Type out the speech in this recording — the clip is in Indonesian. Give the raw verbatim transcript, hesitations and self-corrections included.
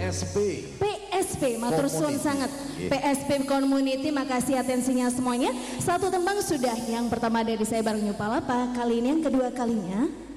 S P. P S P, matur suwun sangat. P S P Community, makasih atensinya semuanya. Satu tembang sudah, yang pertama dari saya bareng Nyupalapa, kali ini yang kedua kalinya.